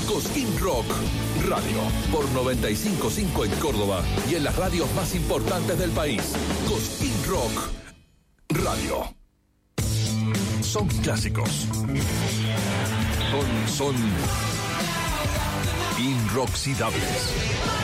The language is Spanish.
Cosquín Rock Radio por 95.5 en Córdoba y en las radios más importantes del país. Cosquín Rock Radio. Son clásicos. Son inroxidables.